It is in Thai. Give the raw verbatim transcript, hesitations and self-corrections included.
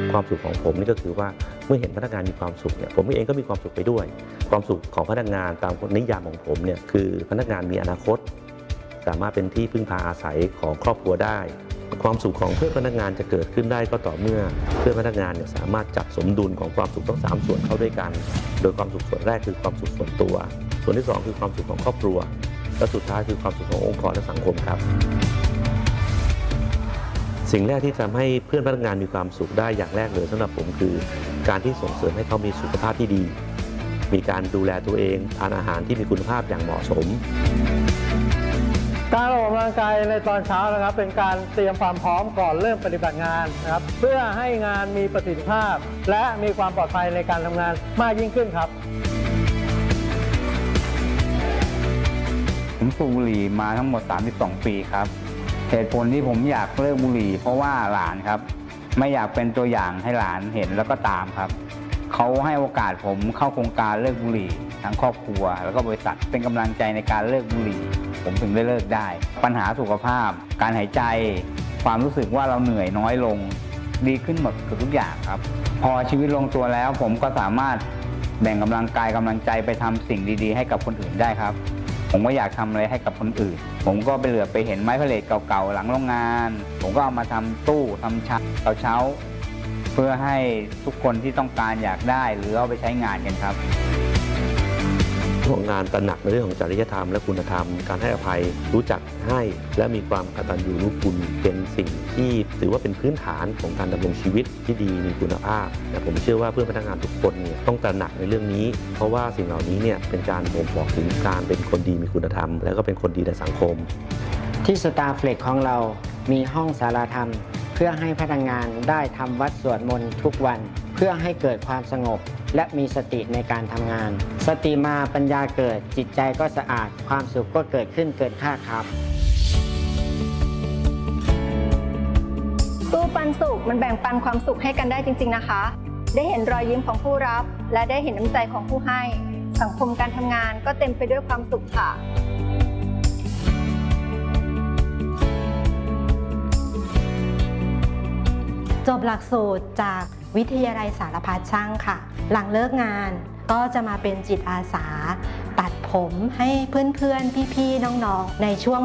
ความสุขของผมนี่ก็คือว่าเมื่อเห็นพนักงานมีความสุขเนี่ยผมเองก็มีความสุขไปด้วยความสุขของพนักงานตามนิยามของผมเนี่ยคือพนักงานมีอนาคตสามารถเป็นที่พึ่งพาอาศัยของครอบครัวได้ความสุขของเพื่อนพนักงานจะเกิดขึ้นได้ก็ต่อเมื่อเพื่อนพนักงานเนี่ยสามารถจับสมดุลของความสุขทั้งสามส่วนเข้าด้วยกันโดยความสุขส่วนแรกคือความสุขส่วนตัวส่วนที่สองคือความสุขของครอบครัวและสุดท้ายคือความสุขขององค์กรและสังคมครับสิ่งแรกที่ทำให้เพื่อนพนักงานมีความสุขได้อย่างแรกเลยสำหรับผมคือการที่ส่งเสริมให้เขามีสุขภาพที่ดีมีการดูแลตัวเองทานอาหารที่มีคุณภาพอย่างเหมาะสมการออกกำลังกายในตอนเช้านะครับเป็นการเตรียมความพร้อมก่อนเริ่มปฏิบัติงานนะครับเพื่อให้งานมีประสิทธิภาพและมีความปลอดภัยในการทำงานมากยิ่งขึ้นครับผมสูบบุหรี่มาทั้งหมดสามสิบสองปีครับเหตุผลที่ผมอยากเลิกบุหรี่เพราะว่าหลานครับไม่อยากเป็นตัวอย่างให้หลานเห็นแล้วก็ตามครับเขาให้โอกาสผมเข้าโครงการเลิกบุหรี่ทั้งครอบครัวแล้วก็บริษัทเป็นกำลังใจในการเลิกบุหรี่ผมถึงได้เลิกได้ปัญหาสุขภาพการหายใจความรู้สึกว่าเราเหนื่อยน้อยลงดีขึ้นหมดเกือบทุกอย่างครับพอชีวิตลงตัวแล้วผมก็สามารถแบ่งกำลังกายกำลังใจไปทำสิ่งดีๆให้กับคนอื่นได้ครับผมก็อยากทำอะไรให้กับคนอื่นผมก็ไปเหลือไปเห็นไม้พาเลทเก่าๆหลังโรงงานผมก็เอามาทำตู้ทำชาเช้าเช้าเพื่อให้ทุกคนที่ต้องการอยากได้หรือเอาไปใช้งานกันครับของงานตระหนักในเรื่องของจริยธรรมและคุณธรรมการให้อภัยรู้จักให้และมีความกตัญญูรู้คุณเป็นสิ่งที่ถือว่าเป็นพื้นฐานของการดำรงชีวิตที่ดีมีคุณภาพแต่ผมเชื่อว่าเพื่อนพนักงานทุกคนเนี่ยต้องตระหนักในเรื่องนี้เพราะว่าสิ่งเหล่านี้เนี่ยเป็นการบ่งบอกถึงการเป็นคนดีมีคุณธรรมและก็เป็นคนดีในสังคมที่สตาร์เฟล็กของเรามีห้องสารธรรมเพื่อให้พนักงานได้ทำวัดสวดมนต์ทุกวันเพื่อให้เกิดความสงบและมีสติในการทำงานสติมาปัญญาเกิดจิตใจก็สะอาดความสุขก็เกิดขึ้นเกินคาดครับตู้ปันสุขมันแบ่งปันความสุขให้กันได้จริงๆนะคะได้เห็นรอยยิ้มของผู้รับและได้เห็นน้ำใจของผู้ให้สังคมการทำงานก็เต็มไปด้วยความสุขค่ะจบหลักสูตรจากวิทยาลัยสารพัดช่างค่ะหลังเลิกงานก็จะมาเป็นจิตอาสาตัดผมให้เพื่อนๆพี่ๆน้องๆในช่วง